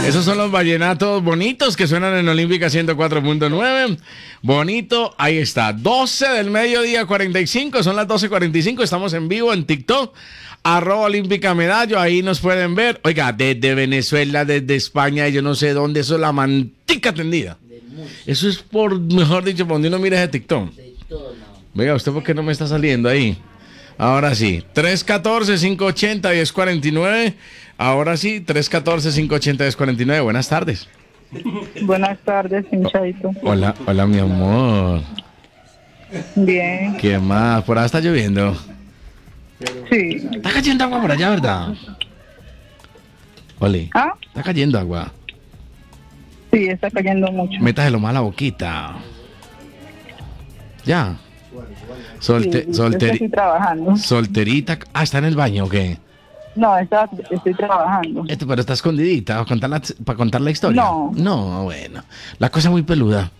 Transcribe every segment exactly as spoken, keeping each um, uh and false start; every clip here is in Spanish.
Esos son los vallenatos bonitos que suenan en Olímpica ciento cuatro punto nueve. Bonito, ahí está. doce del mediodía, cuarenta y cinco. Son las doce cuarenta y cinco. Estamos en vivo en TikTok. Arroba Olímpica Medallo. Ahí nos pueden ver. Oiga, desde Venezuela, desde España, yo no sé dónde. Eso es la mantica tendida. Eso es por, mejor dicho, por donde uno mira ese TikTok. Venga, ¿usted por qué no me está saliendo ahí? Ahora sí, tres uno cuatro, cinco ocho cero, uno cero cuatro nueve. Ahora sí, tres uno cuatro, cinco ocho cero, uno cero cuatro nueve. Buenas tardes. Buenas tardes, pinchadito. Hola, hola, mi amor. Bien. ¿Qué más? Por ahí está lloviendo. Sí. Está cayendo agua por allá, ¿verdad? Oli, ¿Ah? está cayendo agua. Sí, está cayendo mucho. Métaselo más a la boquita. Ya. Solte, Sí, solteri- estoy trabajando. Solterita. Ah, ¿está en el baño o qué? No, está, estoy trabajando. Esto, pero está escondidita para contar la, para contar la historia. No. No, bueno. La cosa muy peluda.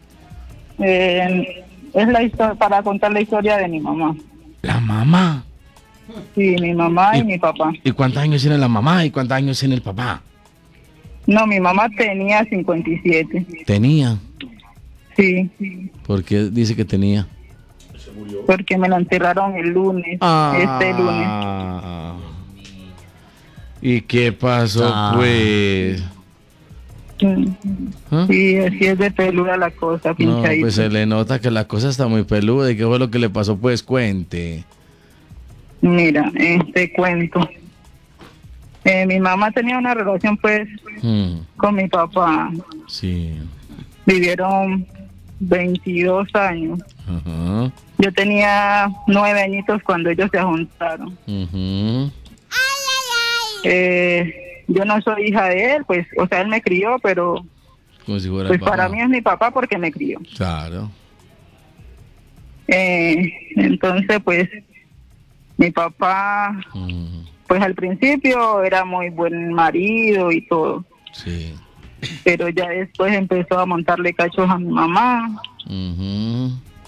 Eh, es la historia para contar la historia de mi mamá. La mamá. Sí, mi mamá y, ¿Y- mi papá. ¿Y cuántos años tiene la mamá y cuántos años tiene el papá? No, mi mamá tenía cincuenta y siete. Tenía. Sí, ¿Por qué dice que tenía? porque me la enterraron el lunes, este lunes. Ah. ¿Y qué pasó, Ah. pues? Mm. ¿Ah? Sí, así es de peluda la cosa, No, pinchadito. pues se le nota que la cosa está muy peluda. ¿Y qué fue lo que le pasó? Pues cuente. Mira, este cuento. Eh, mi mamá tenía una relación pues Mm, con mi papá. sí. Vivieron veintidós años. Ajá. Yo tenía nueve añitos cuando ellos se juntaron. Ujú. Eh, yo no soy hija de él, pues, o sea, él me crió, pero Como si fuera pues el papá. para mí es mi papá porque me crió. Claro. Eh, entonces, pues, mi papá, Mm, pues al principio era muy buen marido y todo, sí. pero ya después empezó a montarle cachos a mi mamá Ujú.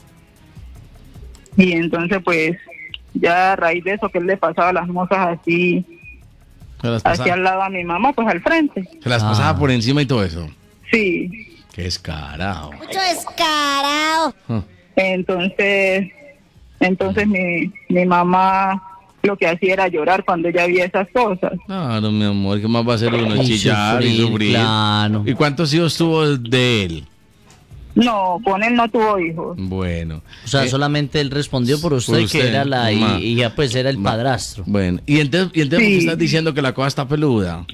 y entonces, pues, ya a raíz de eso que él le pasaba las mozas así, Se las hacia pasaba, al lado a mi mamá, pues al frente. se las Ah. pasaba por encima y todo eso. Sí, Qué descarado. Mucho descarado. Ah. entonces, entonces mi, mi mamá lo que hacía era llorar cuando ella veía esas cosas. Claro, mi amor, ¿qué más va a hacer uno? Y Chillar y sufrir, sufrir. claro. ¿Y cuántos hijos tuvo de él? No, con él no tuvo hijos. Bueno. O sea, Eh, solamente él respondió por usted, por usted, que era la ma. y, y ya pues era el Ma. padrastro. Bueno, y entonces, y entonces Sí. ¿por qué estás diciendo que la cosa está peluda?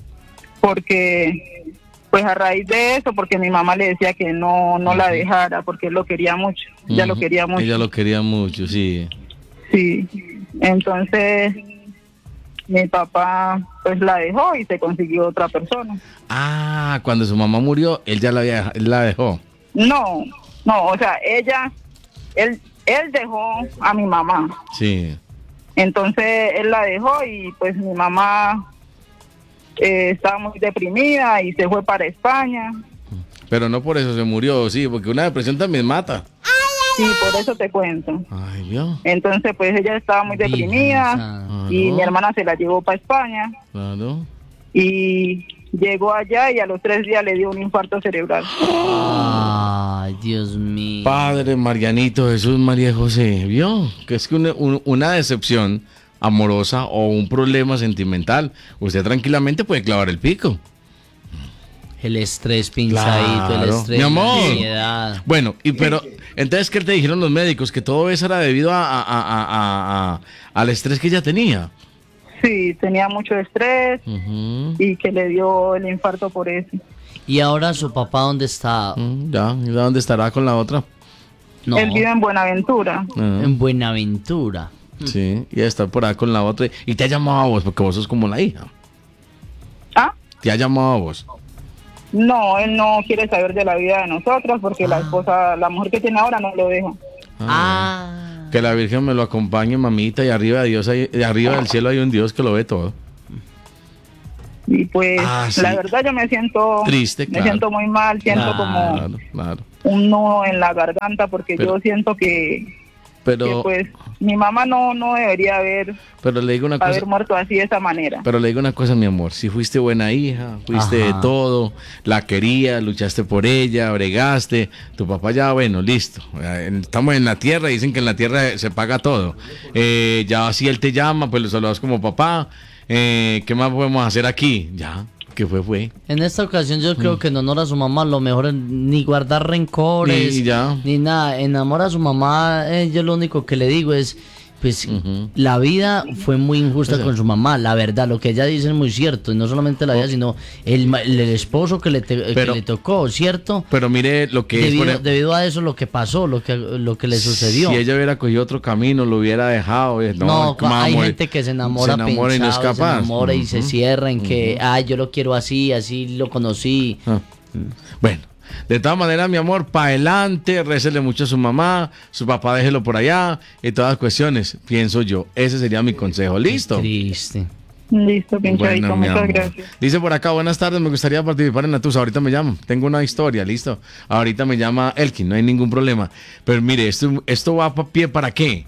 Porque pues a raíz de eso, porque mi mamá le decía que no no la dejara porque él lo quería mucho, ella lo Ujú. quería mucho. Ella lo quería mucho, sí. Sí, entonces mi papá pues la dejó y se consiguió otra persona. Ah, cuando su mamá murió, él ya la, había, él la dejó. No, no, o sea, ella, él, él dejó a mi mamá, Sí. entonces él la dejó y pues mi mamá eh, estaba muy deprimida y se fue para España. Pero no por eso se murió, sí, porque una depresión también mata. Sí, por eso te cuento. Ay, Dios. Entonces, pues ella estaba muy deprimida Virgen y Claro, mi hermana se la llevó para España claro. y llegó allá y a los tres días le dio un infarto cerebral. Ay, Dios mío. Padre Marianito Jesús María José, ¿vio? Que es que una, un- una decepción amorosa o un problema sentimental, usted tranquilamente puede clavar el pico. El estrés pinzadito, Claro. el estrés, Mi amor. la ansiedad. Bueno, y pero, entonces, ¿qué te dijeron los médicos? Que todo eso era debido a, a- a- a- a- al estrés que ella tenía. Sí, tenía mucho estrés Ujú. y que le dio el infarto por eso. ¿Y ahora su papá dónde está? Mm, Ya, ¿y dónde estará con la otra? No, Él vive en Buenaventura. Ah, en Buenaventura. sí, y está por ahí con la otra. Y te ha llamado a vos, porque vos sos como la hija. ¿Ah? Te ha llamado a vos. No, él no quiere saber de la vida de nosotros porque la esposa, la mujer que tiene ahora no lo deja. Ah. Que la Virgen me lo acompañe, mamita, y arriba de Dios, hay- de arriba del cielo hay un Dios que lo ve todo. Y pues Ah, sí. la verdad yo me siento Triste, me claro. siento muy mal, siento Claro. como Claro, claro. un nudo en la garganta porque Pero- yo siento que Pero- que pues mi mamá no, no debería haber, Pero le digo una cosa. haber muerto así de esa manera. Pero le digo una cosa, mi amor, si fuiste buena hija, fuiste de Ajá. todo, la querías, luchaste por ella, bregaste, tu papá ya, bueno, listo, eh, estamos en la tierra, dicen que en la tierra se paga todo, eh, ya si él te llama, pues lo saludas como papá, eh, ¿qué más podemos hacer aquí? Ya, ¿qué fue? Fue. En esta ocasión yo creo que en honor a su mamá lo mejor es ni guardar rencores Ni ya. ni nada. En amor a su mamá, eh, yo lo único que le digo es, pues Ujú. la vida fue muy injusta O sea, con su mamá, la verdad, lo que ella dice es muy cierto, y no solamente la vida, sino el, ma- el esposo que le, te- que Pero- le tocó, ¿cierto? Pero mire lo que es, Debido, por ejemplo, debido a eso lo que pasó, lo que, lo que le sucedió. si ella hubiera cogido otro camino, lo hubiera dejado, eh, no, No, ¿cómo va a hay morir? gente que se enamora, se enamora y no es pinchado, se capaz. enamora y se Ujú. cierra en que, ay, yo lo quiero así, así lo conocí. Ah. Bueno, de todas maneras, mi amor, para adelante, récele mucho a su mamá, su papá déjelo por allá y todas las cuestiones, pienso yo. Ese sería mi consejo. ¿Listo? Triste. Listo, pinchadito, Bueno, mi muchas amor. gracias. Dice por acá, buenas tardes, me gustaría participar en la tusa. Ahorita me llamo, tengo una historia, listo. Ahorita me llama Elkin, no hay ningún problema. Pero mire, esto, esto va a pie para qué.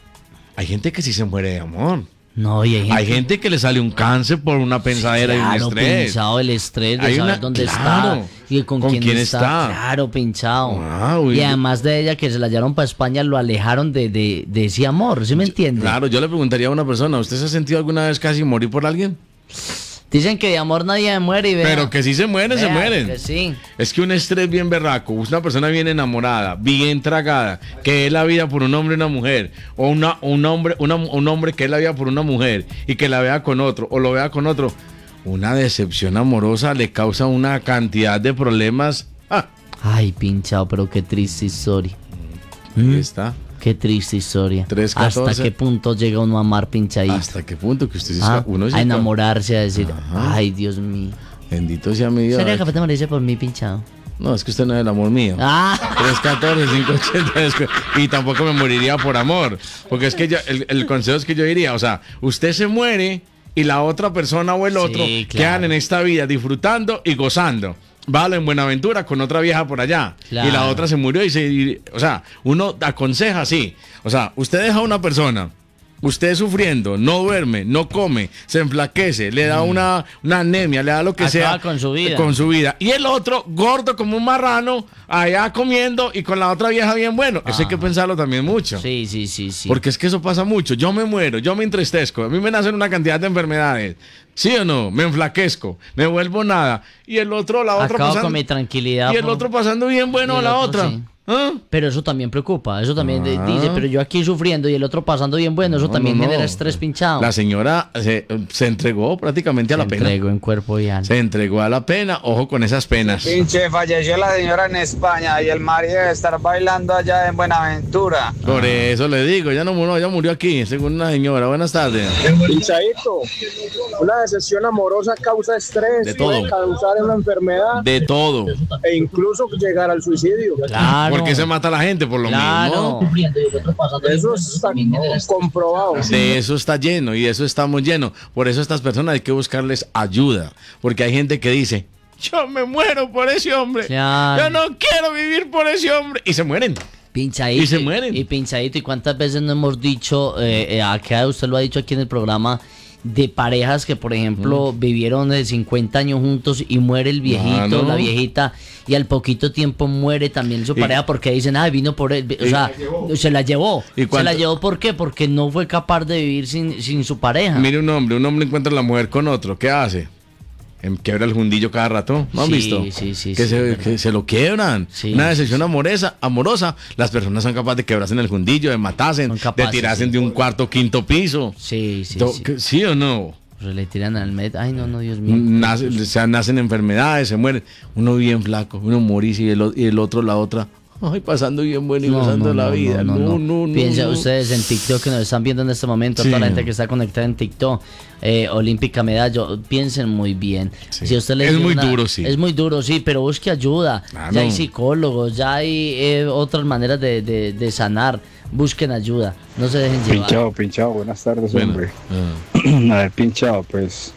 Hay gente que sí se muere de amor. No, y hay gente, Hay gente que le sale un cáncer por una pensadera y claro, un estrés. pinchado el estrés de Hay saber una- dónde claro, está y con, con quién, quién está. está. Claro, pinchado. Wow, y y- además de ella que se la llevaron para España, lo alejaron de, de, de ese amor, ¿sí me entiende? Claro, yo le preguntaría a una persona, ¿usted se ha sentido alguna vez casi morir por alguien? Dicen que de amor nadie muere y vea, Pero que si se mueren, se vea, mueren. que sí. Es que un estrés bien berraco, una persona bien enamorada, bien tragada, que es la vida por un hombre y una mujer, o una, un hombre, una- un hombre que es la vida por una mujer y que la vea con otro, o lo vea con otro, una decepción amorosa le causa una cantidad de problemas. Ah, Ay, pinchado, pero qué triste historia. ahí Mm. está. Qué triste historia. tres catorce. ¿Hasta qué punto llega uno a amar pinchadito? ¿Hasta qué punto que usted se Ah, uno se a enamorarse, a decir, Ajá. ay, Dios mío. Bendito sea mi Dios. ¿Sería capaz de morirse por mí, pinchado? No, es que usted no es el amor mío. Ah, tres catorce, cinco ochenta es que- y tampoco me moriría por amor, porque es que yo, el, el consejo es que yo diría, o sea, usted se muere y la otra persona o el Sí, otro claro. quedan en esta vida disfrutando y gozando. Vale, en Buenaventura con otra vieja por allá Claro. y la otra se murió y se, y- o sea, uno aconseja así, o sea, usted deja a una persona, usted sufriendo, no duerme, no come, se enflaquece, le da una, una anemia, le da lo que Acaba sea con su vida. con su vida. Y el otro, gordo como un marrano, allá comiendo y con la otra vieja bien bueno. Eso hay que Ah. pensarlo también mucho. sí, sí, sí, sí. Porque es que eso pasa mucho. Yo me muero, yo me entristezco, a mí me nacen una cantidad de enfermedades. ¿Sí o no? Me enflaquezco, me vuelvo nada. Y el otro, la otra Acabo pasando. con mi tranquilidad. Y el por- otro pasando bien bueno y a el la otro otra. sí. ¿Ah? Pero eso también preocupa, eso también de- Ah. dice, pero yo aquí sufriendo y el otro pasando bien bueno, eso No, también no, no. genera estrés pinchado. La señora se, se entregó prácticamente a Se la pena. entregó en cuerpo y alma. Se entregó a la pena. Ojo con esas penas. Pinche, falleció la señora en España y el marido debe estar bailando allá en Buenaventura. Por eso le digo, ya no murió, ya murió aquí, según una señora. Buenas tardes. Pinchadito, una decepción amorosa causa estrés, De todo. puede causar una enfermedad De todo. e incluso llegar al suicidio. Claro. ¿Por qué se mata a la gente? Por lo Claro. mismo. Eso está comprobado. De eso está lleno y de eso estamos llenos. Por eso a estas personas hay que buscarles ayuda. Porque hay gente que dice, yo me muero por ese hombre. Claro. Yo no quiero vivir por ese hombre. Y se mueren. Pinchadito. Y se mueren. Y pinchadito. ¿Y cuántas veces no hemos dicho, eh, eh, acá usted lo ha dicho aquí en el programa, de parejas que, por ejemplo, vivieron de cincuenta años juntos y muere el viejito, Ah, ¿no? la viejita, y al poquito tiempo muere también su Y- pareja porque dicen, ah, vino por él. O Y- sea, se la llevó. ¿Y Se cuánto- la llevó, ¿por qué? Porque no fue capaz de vivir sin, sin su pareja. Mire un hombre, un hombre encuentra a la mujer con otro. ¿Qué hace? Em, Quiebra el jundillo cada rato. ¿No han Sí, visto? sí, sí, que, sí, se, verdad. que se lo quiebran. Sí. Una decepción amorosa, amorosa. Las personas son capaces de quebrarse en el jundillo, de matarse, Son capaces, de tirarse sí. de un cuarto quinto piso. Sí, sí, To- sí. que- ¿Sí o no? Se le tiran al med. Ay, no, no, Dios mío. Nace- o sea, nacen enfermedades, se mueren. Uno bien flaco, uno morís y el, o- y el otro, la otra. Ay, pasando bien bueno y No, gozando no, la no, vida. no, no, no. Piensa no. ustedes en TikTok que nos están viendo en este momento, Sí. toda la gente que está conectada en TikTok, eh, Olímpica Medallo, piensen muy bien. Sí. Si a usted le Es dio muy una- duro, sí. Es muy duro, sí, pero busque ayuda. Ah, ya no. hay psicólogos, ya hay eh, otras maneras de, de- de sanar. Busquen ayuda, no se dejen llevar. Pinchado, pinchado, buenas tardes, Bueno, hombre. ah, A ver, pinchado, pues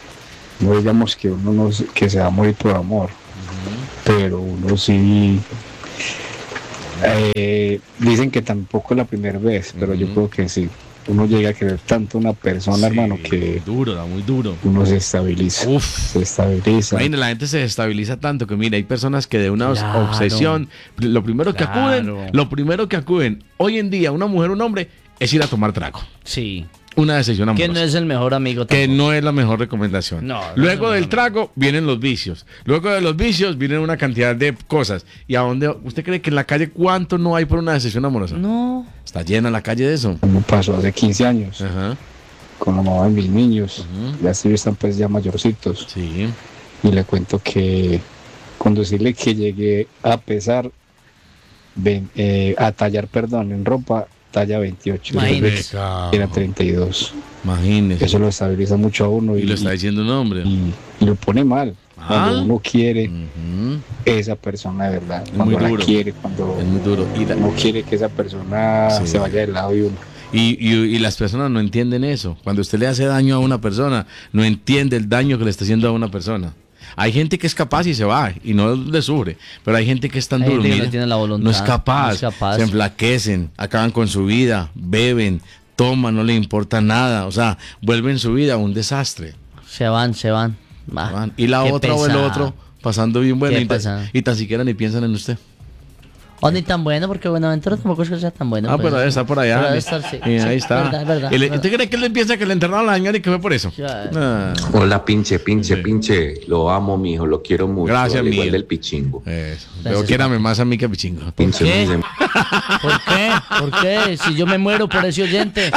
no digamos que uno no se- que se va a morir por amor, pero uno sí Eh, dicen que tampoco es la primera vez, pero yo creo que sí. Uno llega a querer tanto a una persona, Sí, hermano, que duro, da muy duro. uno se estabiliza. Uf. Se estabiliza. Imagínate, la gente se desestabiliza tanto que mira, hay personas que de una Claro. obsesión, lo primero que Claro. acuden, lo primero que acuden hoy en día, una mujer, un hombre, es ir a tomar trago. Sí. Una decisión amorosa. Que no es el mejor amigo Que tampoco. no es la mejor recomendación. No, no Luego es la del mejor. trago vienen los vicios. Luego de los vicios vienen una cantidad de cosas. ¿Y a dónde? ¿Usted cree que en la calle cuánto no hay por una decisión amorosa? No. Está llena la calle de eso. Como pasó hace quince años Ajá. con la mamá de mis niños. Ujú. Ya sí están pues ya mayorcitos. Sí. Y le cuento que con decirle que llegué a pesar, ven- eh, a tallar, perdón, en ropa, talla veintiocho. Imagínese. Era treinta y dos. Imagínese. Eso lo estabiliza mucho a uno Y y, lo está diciendo un hombre. y- y lo pone mal. ¿Mal? Cuando uno quiere Ujú. esa persona de verdad, Es cuando muy la duro. quiere, cuando Es muy duro. Y, la- no quiere que esa persona Sí. se vaya del lado de uno. y, y- y las personas no entienden eso. Cuando usted le hace daño a una persona, no entiende el daño que le está haciendo a una persona. Hay gente que es capaz y se va y no le sufre, pero hay gente que es tan Hay duro, gente que no mire, tiene la voluntad, no es capaz, no es capaz. se enflaquecen, acaban con su vida, beben, toman, no le importa nada, o sea, vuelven su vida un desastre. Se van, se van. Ah, Van. Y la qué otra o el pesado. otro pasando bien bueno Qué y, ta- pesado. y tan siquiera ni piensan en usted. O ni tan bueno, porque Buenaventura tampoco es que sea tan bueno. Ah, pues. pero debe estar por allá. Pero debe Y- estar, sí. y ahí Sí, está. verdad, verdad, ¿Y le- verdad. ¿Usted cree que él piensa que le enterraron a la señora y que fue por eso? Ya. Ah, Hola, pinche, pinche, Sí. pinche. Lo amo, mijo, lo quiero mucho. Gracias, al igual Miguel. del pichingo. eso. Gracias, Pero quiérame más a mí que a Pichingo. Pinche, qué? pinche, ¿Por qué? ¿Por qué? Si yo me muero por ese oyente.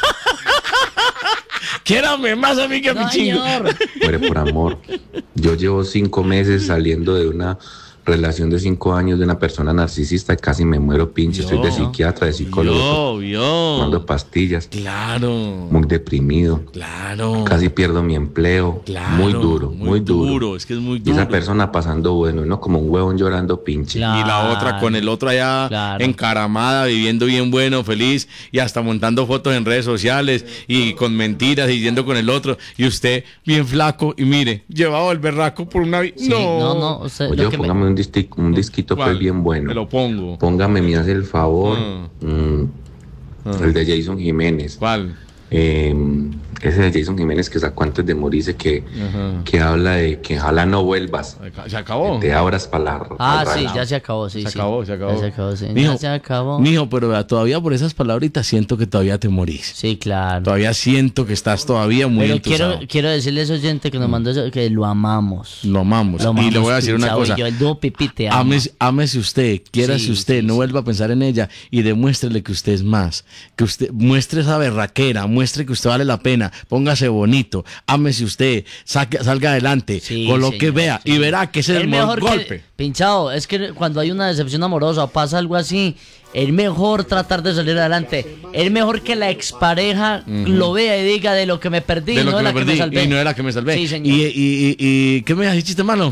Quiérame más a mí que a No, Pichingo. señor. muere por amor. Yo llevo cinco meses saliendo de una relación de cinco años de una persona narcisista y casi me muero, pinche. Estoy de psiquiatra, de psicólogo, Yo, yo. tomando pastillas, Claro. muy deprimido. Claro. Casi pierdo mi empleo. Claro, Muy duro, muy, duro. Es que es muy Y duro. esa persona pasando bueno, uno como un huevón llorando, pinche. Claro. Y la otra con el otro allá Claro. encaramada, viviendo bien bueno, feliz y hasta montando fotos en redes sociales y con mentiras y yendo con el otro. Y usted bien flaco y mire, llevado el berraco por una... vi- Sí, no, no, no. o sea, Oye, lo que me- póngame un, disti- un disquito ¿Cuál? pues bien bueno. Me lo pongo. Póngame, me hace el favor. Ah. mm, Ah. El de Jason Jiménez. ¿Cuál? Eh, ese de Jason Jiménez que sacó antes de morirse, que, Ajá. que habla de que ojalá no vuelvas. Se acabó. Te abras para la. Ah, para sí, la- ya se acabó, sí, Se sí. acabó, se acabó. Ya se acabó, sí. Mijo, Ya se acabó. Mijo, pero vea, todavía por esas palabritas siento que todavía te morís. Sí, claro. Todavía siento que estás todavía muy Pero entusado. quiero, quiero decirle a ese oyente que nos mandó eso, que lo amamos. Lo amamos. Lo y le amamos, voy a decir una pinchado, cosa. y yo, el dúo Pipi te ama. Ámese, ámese usted, quiérase Sí, usted, sí, no sí. vuelva a pensar en ella y demuéstrele que usted es más, que usted muestre esa berraquera, muestre que usted vale la pena, póngase bonito, ámese usted, saque- salga adelante, Sí, con lo que señor, vea sí. y verá que ese es el mejor que- golpe. Pinchado, es que cuando hay una decepción amorosa o pasa algo así, es mejor tratar de salir adelante. Es mejor que la expareja lo vea y diga de lo que me perdí, De lo no que de me la que perdí me salvé. y no era la que me salvé. Sí, señor. Y, y, y, y- ¿qué me haces chiste malo?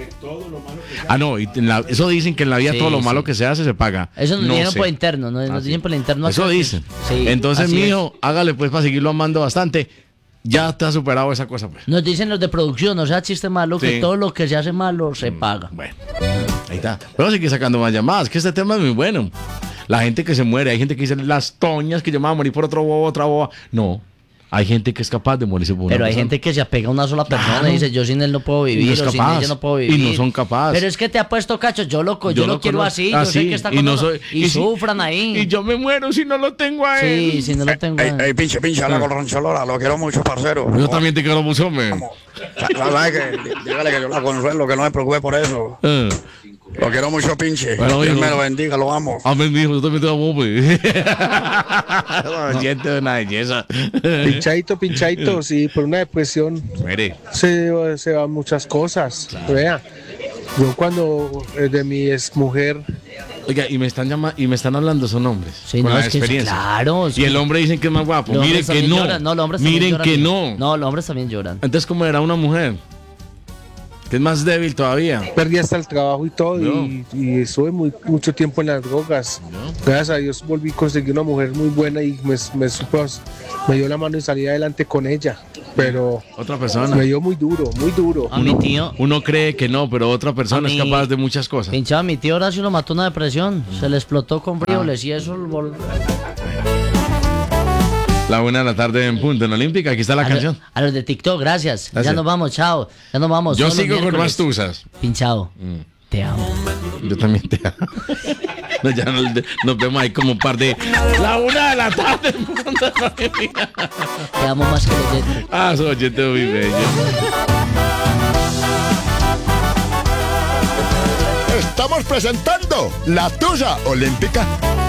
Ah, no, y en la- eso dicen que en la vida Sí, todo lo malo sí. que se hace se paga. Eso nos No dijeron sé. por interno, ¿no? Nos Ah, sí. dicen por interno. Eso acá que- dicen. Sí, Entonces, así es. mijo, hágale pues para seguirlo amando bastante. Ya te has superado esa cosa, pues. Nos dicen los de producción, o sea, chiste malo, que Sí. todo lo que se hace malo se paga. Bueno, ahí está. Pero seguir sacando más llamadas, que este tema es muy bueno. La gente que se muere, hay gente que dice las toñas que yo me voy a morir por otro bobo, otra boba. No, hay gente que es capaz de morirse por una Pero hay persona. gente que se apega a una sola persona Claro. y dice, yo sin él no puedo Y vivir, no es o sin capaz. ella no puedo Y vivir. no son capaces. Pero es que te ha puesto cacho, yo lo, co- yo lo, quiero conozco. así, yo sé Así, que está y con no otro, soy- y, y si- sufran ahí. Y yo me muero si no lo tengo a él. Sí, si no lo tengo. Ey, ey, pinche, pinche, habla con Roncholora, lo quiero mucho, parcero. Yo también te quiero mucho, hombre. ¿Sabes que dígale que yo la consuelo, que no me preocupe por eso. Eh, Lo quiero mucho, pinche. Bueno, Dios hijo. me lo bendiga, lo amo. Amén, mijo, yo también te amo, hombre. Siente una belleza. Pinchadito, pinchadito, sí, por una depresión Mire. se, se van muchas cosas. Vea, yo cuando eh, de mi ex mujer, Oiga, y me están llamando, y me están hablando son hombres. Sí, con no, la es que experiencia. claro, es Y que- el hombre dicen que es más guapo. Los Miren hombres que también no. lloran. No, los hombres también Miren lloran. que no. No, los hombres también lloran. Entonces, ¿cómo era una mujer? Que es más débil todavía. perdí hasta el trabajo y todo, No. y, y estuve muy, mucho tiempo en las drogas. Gracias a Dios volví a conseguir una mujer muy buena y me, me supo me dio la mano y salí adelante con ella, pero Otra persona. me dio muy duro, muy duro. A mi tío, Uno cree que no, pero otra persona A es mí- capaz de muchas cosas. pinchaba, mi tío Horacio lo mató una depresión. Se le explotó con frijoles y eso. vol- La una de la tarde en punto en Olímpica. Aquí está la a, canción. lo- a los de TikTok, gracias. Gracias. Ya nos vamos, chao. Ya nos vamos. Yo todos los sigo con miércoles. más tuzas. Pinchado. Te amo. Yo también te amo. No, ya nos, nos vemos ahí como un par de. La una de la tarde en punto en Olímpica. Te amo más que los de... Ah, soy oyente muy bello. Estamos presentando la Tusa Olímpica.